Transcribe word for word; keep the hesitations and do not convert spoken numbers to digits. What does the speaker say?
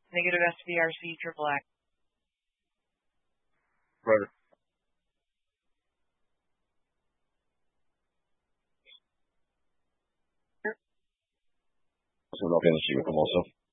Negative S V R C triple X. Roger. So I'll be on the sheet with them also.